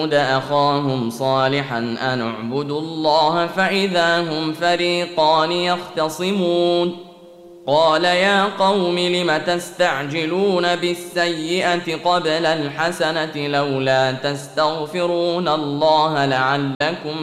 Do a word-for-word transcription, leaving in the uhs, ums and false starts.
أخاهم صالحا أن اعبدوا الله فإذا هم فريقان يختصمون قال يا قوم لم تستعجلون بالسيئة قبل الحسنة لولا تستغفرون الله لعلكم